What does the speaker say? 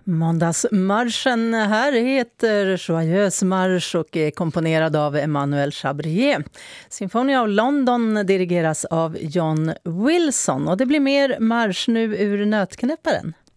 Måndagsmarschen här heter Joyeuse marsch och är komponerad av Emmanuel Chabrier. Symphony of London dirigeras av John Wilson och det blir mer marsch nu ur nötknäpparen.